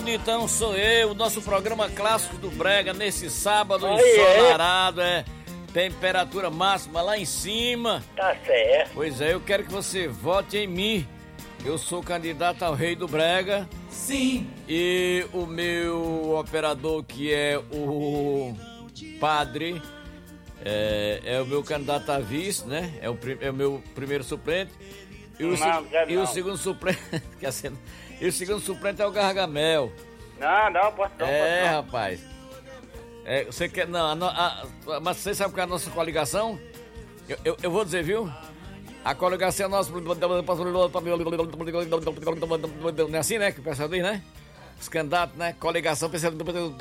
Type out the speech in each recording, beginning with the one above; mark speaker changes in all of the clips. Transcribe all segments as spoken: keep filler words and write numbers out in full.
Speaker 1: bonitão sou eu, nosso programa clássico do Brega, nesse sábado
Speaker 2: Aí
Speaker 1: ensolarado, é. Temperatura máxima lá em cima.
Speaker 2: Tá certo.
Speaker 1: Pois é, eu quero que você vote em mim. Eu sou candidato ao Rei do Brega.
Speaker 3: Sim.
Speaker 1: E o meu operador, que é o Padre, é, é o meu candidato a vice, né? É o, é o meu primeiro suplente. E o,
Speaker 2: Não,
Speaker 1: se,
Speaker 2: quero
Speaker 1: e o
Speaker 2: não.
Speaker 1: segundo suplente. quer ser- e o segundo suplente é o Gargamel.
Speaker 2: Não, não, posso não,
Speaker 1: É,
Speaker 2: posso não.
Speaker 1: rapaz. É, você quer. Não, a no- a- mas você sabe qual é a nossa coligação? Eu, eu, eu vou dizer, viu? A coligação é nossa. Não é assim, né? Que o pessoal diz, né? Os candidatos, né? Coligação, pensando.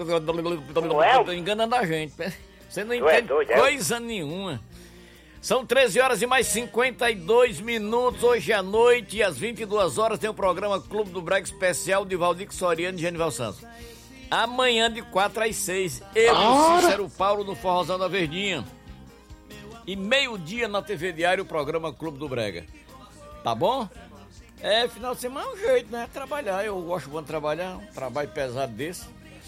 Speaker 1: Enganando a gente. Você não
Speaker 2: Tu é
Speaker 1: entende
Speaker 2: doido, é?
Speaker 1: coisa nenhuma. São treze horas e mais cinquenta e dois minutos. Hoje à noite, às vinte e duas horas, tem o programa Clube do Brega Especial de Valdir Soriano e Genival Santos. Amanhã, de quatro às seis, eu e o Cícero Paulo no Forrozão da Verdinha. E meio-dia na T V Diário, o programa Clube do Brega. Tá bom? É, final de semana é um jeito, né? Trabalhar. Eu gosto muito de trabalhar, um trabalho pesado desse.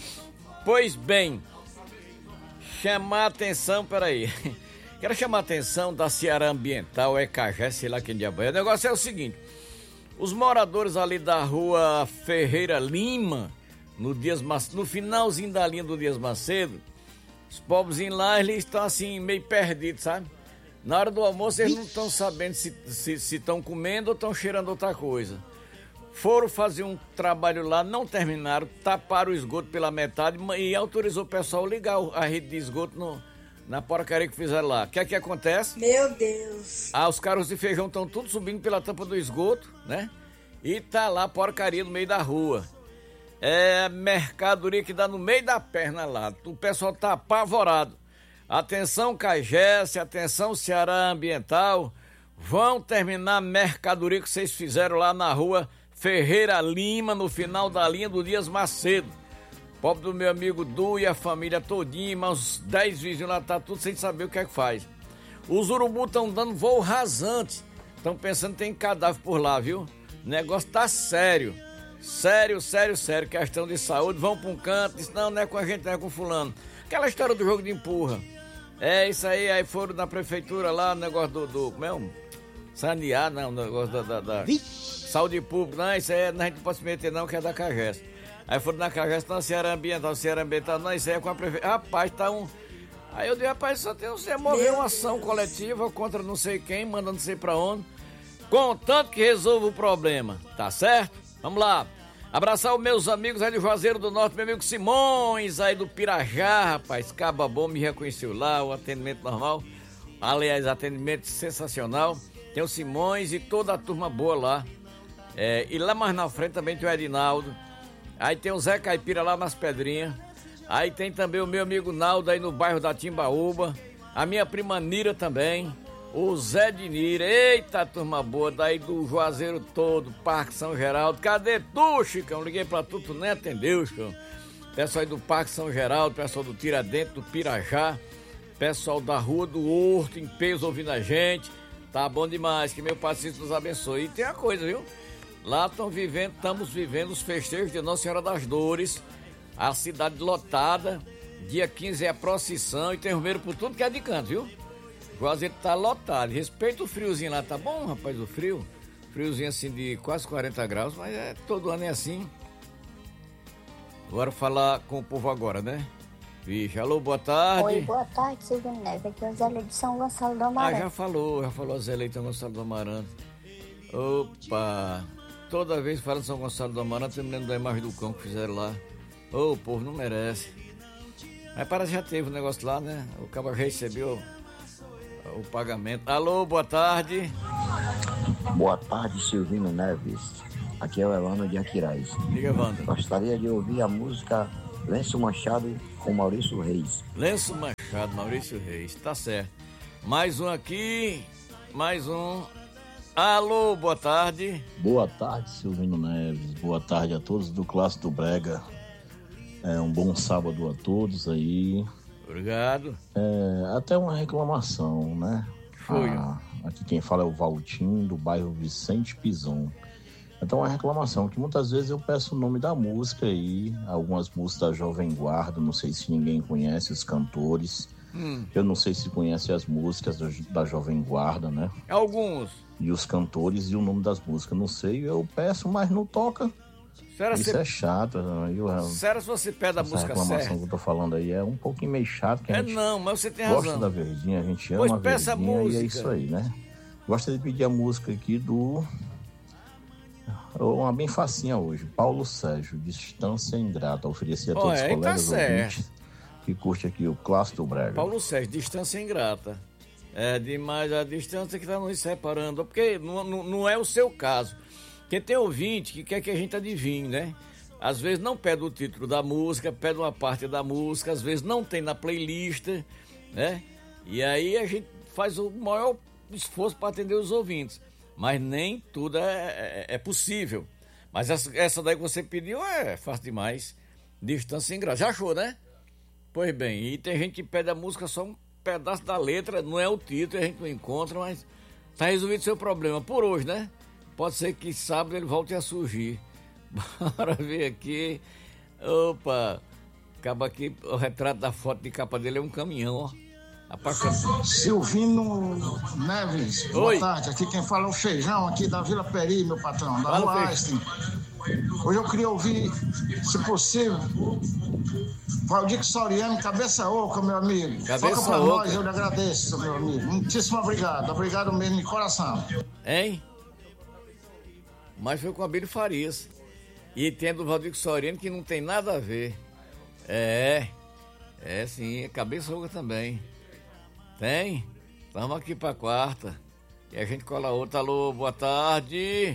Speaker 1: Pois bem, chamar a atenção, peraí. Quero chamar a atenção da Ceará Ambiental, é Cajé, sei lá quem diabo é. O negócio é o seguinte: os moradores ali da rua Ferreira Lima, no, Dias, no finalzinho da linha do Dias Macedo, os pobrezinhos lá, eles estão assim, meio perdidos, sabe? Na hora do almoço, eles não estão sabendo se estão se, se estão comendo ou estão cheirando outra coisa. Foram fazer um trabalho lá, não terminaram, taparam o esgoto pela metade e autorizou o pessoal a ligar a rede de esgoto no, na porcaria que fizeram lá. O que é que acontece?
Speaker 4: Meu Deus!
Speaker 1: Ah, os carros de feijão estão tudo subindo pela tampa do esgoto, né? E tá lá a porcaria no meio da rua. É mercadoria que dá no meio da perna lá. O pessoal tá apavorado. Atenção, Cagés, atenção, Ceará Ambiental. Vão terminar a mercadoria que vocês fizeram lá na rua Ferreira Lima, no final da linha do Dias Macedo. Pobre do meu amigo Du e a família todinha, mas uns dez vizinhos lá tá tudo sem saber o que é que faz. Os urubus estão dando voo rasante. Estão pensando que tem cadáver por lá, viu? O negócio tá sério. Sério, sério, sério. Questão de saúde. Vão pra um canto. Diz, não, não é com a gente, não é com fulano. Aquela história do jogo de empurra. É isso aí. Aí foram na prefeitura lá, o negócio do... do como é? Um, sanear, não. O negócio da... da, da saúde pública. Não, isso aí a gente não pode se meter não, que é da Cagés. Aí foram na Cagés, na Ceará Ambiental. Ceará Ambiental, não, isso aí é com a prefeitura. Rapaz, tá um... Aí eu disse, rapaz, só tem você mover uma ação coletiva contra não sei quem, manda não sei pra onde. Contanto que resolva o problema. Tá certo? Vamos lá. Abraçar os meus amigos aí do Juazeiro do Norte, meu amigo Simões, aí do Pirajá, rapaz. Caba bom, me reconheceu lá, o atendimento normal. Aliás, atendimento sensacional. Tem o Simões e toda a turma boa lá. É, e lá mais na frente também tem o Edinaldo. Aí tem o Zé Caipira lá nas Pedrinhas. Aí tem também o meu amigo Naldo aí no bairro da Timbaúba. A minha prima Nira também. O Zé de Nira. Eita, turma boa, daí do Juazeiro todo, Parque São Geraldo. Cadê tu, Chicão? Liguei pra tu, tu nem atendeu, Chicão. Pessoal aí do Parque São Geraldo, pessoal do Tiradentes, do Pirajá. Pessoal da Rua do Horto, em peso, ouvindo a gente. Tá bom demais, que meu Pacífico nos abençoe. E tem uma coisa, viu? Lá estão vivendo, estamos vivendo os festejos de Nossa Senhora das Dores. A cidade lotada. Dia quinze é a procissão e tem romeiro por tudo que é de canto, viu? O Juazeiro tá lotado. Respeita o friozinho lá, tá bom, rapaz, o frio? Friozinho assim de quase quarenta graus, mas é, todo ano é assim. Agora falar com o povo agora, né? Vixe, alô, boa tarde.
Speaker 5: Oi, boa tarde, Silvio Neves. Aqui é o Zé Leite de São Gonçalo do Amaranto.
Speaker 1: Ah, já falou, já falou Zé Leite de São Gonçalo do Amaranto. Opa, toda vez que fala de São Gonçalo do Amaranto, eu me lembro da imagem do cão que fizeram lá. Ô, o povo não merece. Mas parece que já teve um negócio lá, né? O cabo recebeu o pagamento. Alô, boa tarde.
Speaker 6: Boa tarde, Silvino Neves. Aqui é o Elano de Aquiraz.
Speaker 1: Diga, Wanda.
Speaker 6: Gostaria de ouvir a música Lenço Manchado com Maurício Reis.
Speaker 1: Lenço Manchado, Maurício Reis, tá certo. Mais um aqui, mais um. Alô, boa tarde.
Speaker 7: Boa tarde, Silvino Neves. Boa tarde a todos do Clássico do Brega. É um bom sábado a todos aí.
Speaker 1: Obrigado.
Speaker 7: É, até uma reclamação, né?
Speaker 1: Foi.
Speaker 7: Ah, aqui quem fala é o Valtinho, do bairro Vicente Pison. Então, uma reclamação, que muitas vezes eu peço o nome da música aí, algumas músicas da Jovem Guarda, não sei se ninguém conhece os cantores, hum. eu não sei se conhece as músicas da, da Jovem Guarda, né?
Speaker 1: Alguns.
Speaker 7: E os cantores e o nome das músicas, não sei, eu peço, mas não toca.
Speaker 1: Será
Speaker 7: Isso
Speaker 1: se...
Speaker 7: é chato. Eu,
Speaker 1: Será se você pede a música certa?
Speaker 7: Essa reclamação que eu tô falando aí é um pouquinho meio chato, que a
Speaker 1: é
Speaker 7: gente
Speaker 1: não, mas você tem
Speaker 7: gosta
Speaker 1: razão.
Speaker 7: da Verdinha, a gente
Speaker 1: pois
Speaker 7: ama a
Speaker 1: peça
Speaker 7: Verdinha
Speaker 1: a música.
Speaker 7: E é isso aí, né? Gosto de pedir a música aqui do... Uma bem facinha hoje. Paulo Sérgio, Distância Ingrata. Oferecer a todos oh, os colegas
Speaker 1: tá
Speaker 7: ouvintes que curte aqui o Clássico do Brega.
Speaker 1: Paulo Sérgio, Distância Ingrata. É demais a distância que está nos separando. Porque não, não, não é o seu caso. Porque tem ouvinte que quer que a gente adivinhe, né? Às vezes não pede o título da música, pede uma parte da música, às vezes não tem na playlist, né? E aí a gente faz o maior esforço para atender os ouvintes. Mas nem tudo é, é, é possível. Mas essa, essa daí que você pediu é fácil demais. Distância Ingrata. Já achou, né? Pois bem, e tem gente que pede a música só um pedaço da letra, não é o título, a gente não encontra, mas tá resolvido o seu problema por hoje, né? Pode ser que sábado ele volte a surgir. Bora ver aqui. Opa! Acaba aqui, o retrato da foto de capa dele é um caminhão, ó.
Speaker 3: Silvino Neves, boa
Speaker 1: Oi.
Speaker 3: tarde. Aqui quem fala é o Feijão, aqui da Vila Peri, meu patrão, da Rua Einstein. Hoje eu queria ouvir, se possível, Valdir Soriano, Cabeça Oca, meu amigo.
Speaker 1: Cabeça
Speaker 3: Toca pra
Speaker 1: Oca.
Speaker 3: nós, eu lhe agradeço, meu amigo. Muitíssimo obrigado. Obrigado mesmo de coração.
Speaker 1: Hein? Mas foi com a Abílio Farias. E tem do Valdir Soriano que não tem nada a ver. É, é sim, Cabeça Oca também. Tem? Vamos aqui pra quarta. E a gente cola outra. Alô, boa tarde.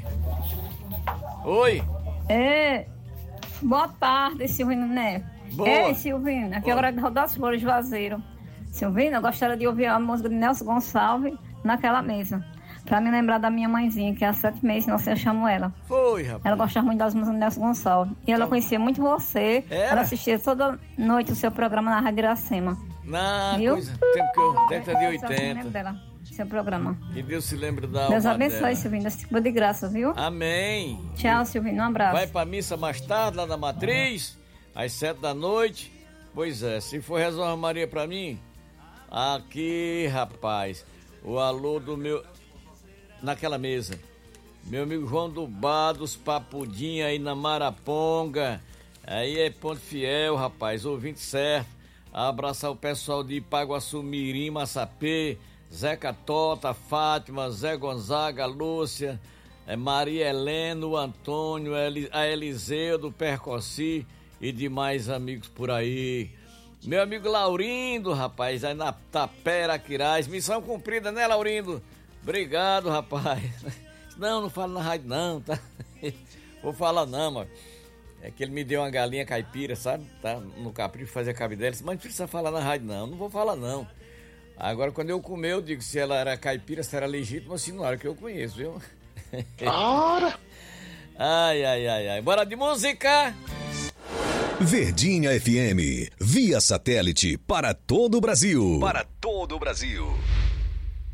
Speaker 1: Oi.
Speaker 4: É, boa tarde, Silvino Neves.
Speaker 1: Boa.
Speaker 4: Ei, Silvino, aqui é a hora de rodar as flores de Juazeiro. Silvino, eu gostaria de ouvir a música de Nelson Gonçalves Naquela Mesa. Pra me lembrar da minha mãezinha, que há sete meses não sei, eu chamo ela.
Speaker 1: Foi, rapaz.
Speaker 4: Ela gostava muito das músicas de Nelson Gonçalves. E ela conhecia muito você.
Speaker 1: Era?
Speaker 4: Ela assistia toda noite o seu programa na Rádio Iracema.
Speaker 1: Na
Speaker 4: Viu?
Speaker 1: coisa, tempo que eu, década de
Speaker 4: Só que eu me lembro
Speaker 1: oitenta.
Speaker 4: dela, seu programa.
Speaker 1: Que Deus se lembre da
Speaker 4: Deus
Speaker 1: alma
Speaker 4: abençoe,
Speaker 1: dela.
Speaker 4: Silvino. Esse tipo de graça, viu?
Speaker 1: Amém.
Speaker 4: Tchau, Silvino. Um abraço.
Speaker 1: Vai pra missa mais tarde, lá na Matriz, às sete da noite. Pois é, se for rezar uma Maria pra mim, aqui, rapaz, o alô do meu... Naquela mesa. Meu amigo João do Bar dos Papudinha aí na Maraponga. Aí é ponto fiel, rapaz, ouvinte certo. Abraçar o pessoal de Ipaguaçu, Mirim, Massapê, Zeca Tota, Fátima, Zé Gonzaga, Lúcia, é Maria Helena, o Antônio, a Eliseu do Percossi e demais amigos por aí. Meu amigo Laurindo, rapaz, aí na Tapera, Quirais. Missão cumprida, né, Laurindo? Obrigado, rapaz. Não, não falo na rádio não, tá? Vou falar não, mano. É que ele me deu uma galinha caipira, sabe? Tá no capricho fazer cabidela. Mas não precisa falar na rádio não, não vou falar não. Agora quando eu comer eu digo se ela era caipira, se era legítima, se não era, que eu conheço, viu?
Speaker 8: Ora!
Speaker 1: Ai, ai, ai, ai. Bora de música!
Speaker 8: Verdinha F M, via satélite para todo o Brasil.
Speaker 9: Para todo o Brasil.